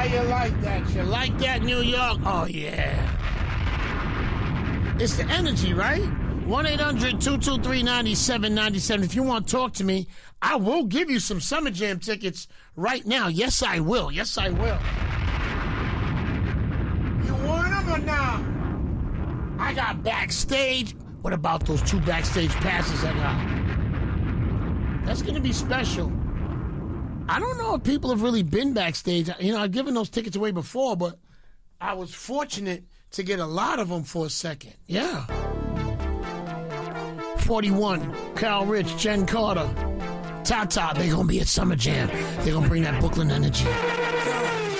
How you like that? You like that, New York? Oh, yeah. It's the energy, right? 1-800-223-9797. If you want to talk to me, I will give you some Summer Jam tickets right now. Yes, I will. Yes, I will. You want them or not? I got backstage. What about those 2 backstage passes I got? That's going to be special. I don't know if people have really been backstage. You know, I've given those tickets away before, but I was fortunate to get a lot of them for a second. Yeah. 41, Cal Rich, Jen Carter, Tata, they're going to be at Summer Jam. They're going to bring that Brooklyn energy.